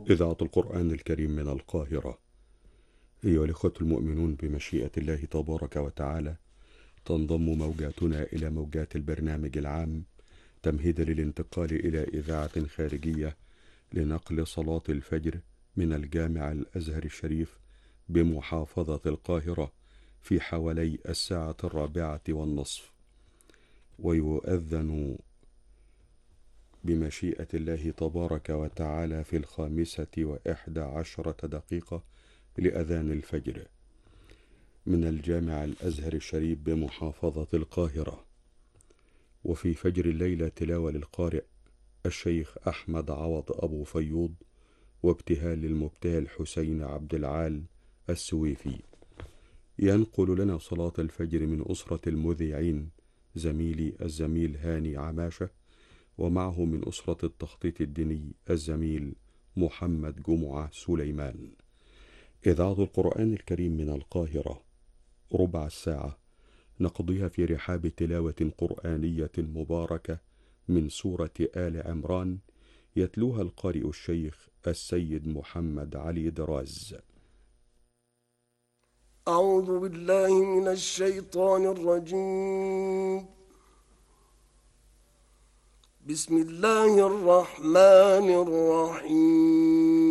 إذاعة القرآن الكريم من القاهرة. أيها الإخوة المؤمنون، بمشيئة الله تبارك وتعالى تنضم موجاتنا إلى موجات البرنامج العام تمهيدا للانتقال إلى إذاعة خارجية لنقل صلاة الفجر من الجامع الأزهر الشريف بمحافظة القاهرة في حوالي 4:15، ويؤذن بمشيئة الله تبارك وتعالى في 5:11 لأذان الفجر من الجامع الأزهر الشريف بمحافظة القاهرة. وفي فجر الليلة تلاوة للقارئ الشيخ أحمد عوض أبو فيوض، وابتهال للمبتهل حسين عبد العال السويفي. ينقل لنا صلاة الفجر من أسرة المذيعين زميلي الزميل هاني عماشة، ومعه من أسرة التخطيط الديني الزميل محمد جمعة سليمان. إذاعة القرآن الكريم من القاهرة، ربع الساعة نقضيها في رحاب تلاوة قرآنية مباركة من سورة آل عمران، يتلوها القارئ الشيخ السيد محمد علي دراز. أعوذ بالله من الشيطان الرجيم. بسم الله الرحمن الرحيم.